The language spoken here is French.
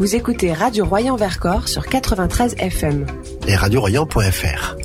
Vous écoutez Radio Royan Vercors sur 93 FM. Et radioroyan.fr.